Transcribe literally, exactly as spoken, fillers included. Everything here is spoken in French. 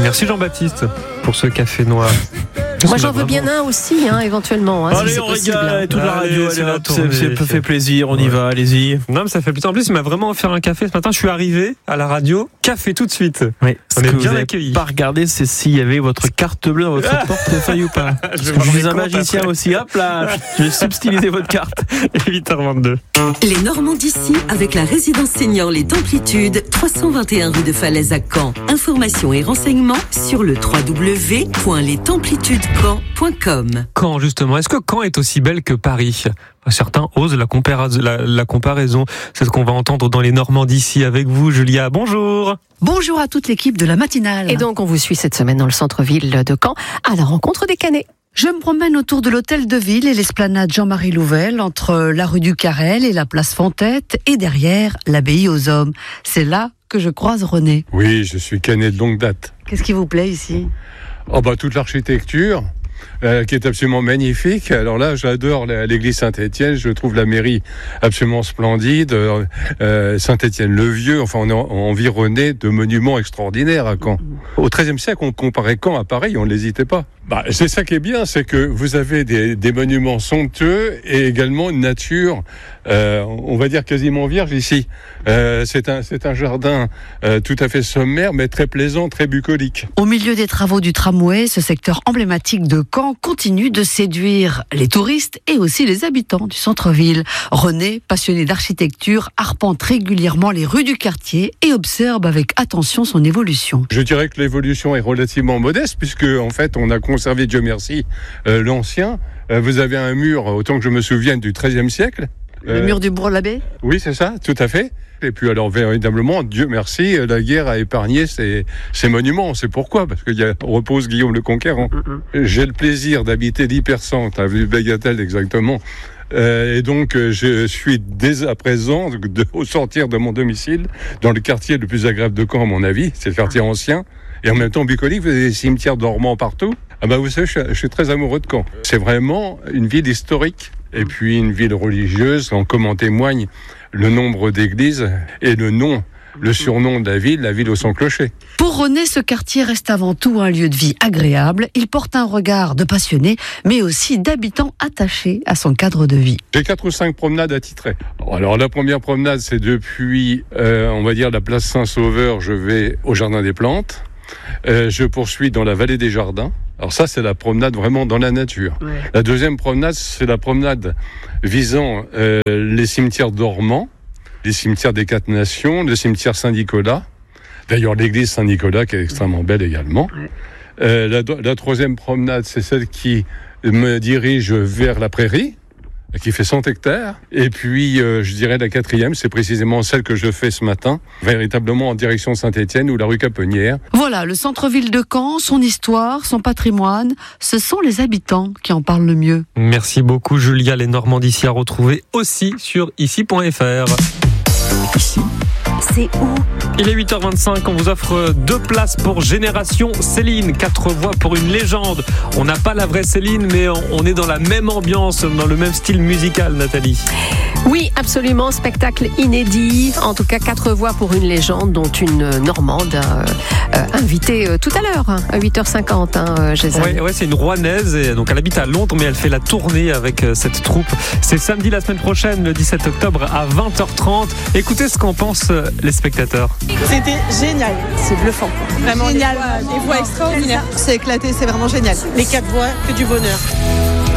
Merci Jean-Baptiste pour ce café noir. Moi j'en veux bien un aussi, hein, éventuellement. Hein, allez, si on possible, régale, hein. toute la radio, Allez, allez, la hop, tournée, c'est, c'est, ça fait plaisir, on y ouais. va, allez-y. Non, mais ça fait plaisir. En plus, il m'a vraiment offert un café ce matin. Je suis arrivé à la radio, café tout de suite. Oui. On Ce est que bien vous accueillis. n'avez pas regardé, c'est s'il y avait votre carte bleue dans votre portefeuille ou pas. Parce que je suis un magicien aussi. Hop là, je vais subtiliser votre carte. huit heures vingt-deux. Les Normands d'ici avec la résidence senior Les Templitudes, trois cent vingt et un rue de Falaise à Caen. Informations et renseignements sur le w w w point les templitudes caen point com. Caen, justement. Est-ce que Caen est aussi belle que Paris ? Certains osent la, compara- la, la comparaison. C'est ce qu'on va entendre dans les Normands d'ici avec vous, Julia. Bonjour. Bonjour à toute l'équipe de la matinale. Et donc on vous suit cette semaine dans le centre-ville de Caen à la rencontre des Canets. Je me promène autour de l'hôtel de ville et l'esplanade Jean-Marie Louvel, entre la rue du Carrel et la place Fontette, et derrière l'abbaye aux Hommes. C'est là que je croise René. Oui, je suis canet de longue date. Qu'est-ce qui vous plaît ici ? Oh bah toute l'architecture, euh, qui est absolument magnifique. Alors là, j'adore l'église Saint-Étienne, je trouve la mairie absolument splendide. Euh, Saint-Étienne-le-Vieux, enfin on est environné de monuments extraordinaires à Caen. Au treizième siècle, on comparait Caen à Paris, on n'hésitait pas. Bah, c'est ça qui est bien, c'est que vous avez des, des monuments somptueux et également une nature, euh, on va dire quasiment vierge ici. Euh, c'est un, c'est un jardin euh, tout à fait sommaire, mais très plaisant, très bucolique. Au milieu des travaux du tramway, ce secteur emblématique de Caen continue de séduire les touristes et aussi les habitants du centre-ville. René, passionné d'architecture, arpente régulièrement les rues du quartier et observe avec attention son évolution. Je dirais que l'évolution est relativement modeste, puisque en fait on a conservé, Dieu merci, euh, l'ancien. Euh, vous avez un mur, autant que je me souvienne, du treizième siècle. Le euh, mur du Bourg-l'Abbé ? Oui, c'est ça, tout à fait. Et puis alors, véritablement, Dieu merci, la guerre a épargné ces, ces monuments. C'est pourquoi, parce qu'il y a repose Guillaume le Conquérant. Mm-hmm. J'ai le plaisir d'habiter l'Hypercentre, avenue Bagatelle exactement. Euh, et donc, euh, je suis dès à présent, de, au sortir de mon domicile, dans le quartier le plus agréable de Caen, à mon avis, c'est le quartier ancien. Et en même temps, bucolique, vous avez des cimetières dormants partout. Ah bah vous savez, je, je suis très amoureux de Caen. C'est vraiment une ville historique. Et puis une ville religieuse, comme en témoigne le nombre d'églises et le nom, le surnom de la ville, la ville au son clocher. Pour René, ce quartier reste avant tout un lieu de vie agréable. Il porte un regard de passionné, mais aussi d'habitant attaché à son cadre de vie. J'ai quatre ou cinq promenades attitrées. Alors la première promenade, c'est depuis, euh, on va dire, la place Saint-Sauveur, je vais au Jardin des Plantes. Euh, je poursuis dans la vallée des Jardins. Alors ça, c'est la promenade vraiment dans la nature. Ouais. La deuxième promenade, c'est la promenade visant euh, les cimetières dormants, les cimetières des Quatre Nations, le cimetière Saint-Nicolas. D'ailleurs, l'église Saint-Nicolas, qui est extrêmement belle également. Ouais. Euh, la, la troisième promenade, c'est celle qui me dirige vers la prairie, qui fait cent hectares. Et puis, euh, je dirais la quatrième, c'est précisément celle que je fais ce matin, véritablement en direction Saint-Étienne ou la rue Caponnière. Voilà, le centre-ville de Caen, son histoire, son patrimoine, ce sont les habitants qui en parlent le mieux. Merci beaucoup Julia, les Normands d'ici à retrouver aussi sur ici point f r. Ici, c'est où ? Il est huit heures vingt-cinq, on vous offre deux places pour Génération Céline, quatre voix pour une légende. On n'a pas la vraie Céline, mais on est dans la même ambiance, dans le même style musical, Nathalie. Oui, absolument, spectacle inédit. En tout cas, quatre voix pour une légende, dont une Normande euh, euh, invitée euh, tout à l'heure, hein, à huit heures cinquante. Hein, ouais, ouais, c'est une Rouennaise, et donc elle habite à Londres, mais elle fait la tournée avec euh, cette troupe. C'est samedi la semaine prochaine, le dix-sept octobre, à vingt heures trente. Écoutez ce qu'en pensent euh, les spectateurs. C'était génial, c'est bluffant. Vraiment génial, des voix, des voix extraordinaires. C'est éclaté, c'est vraiment génial. Les quatre voix, que du bonheur.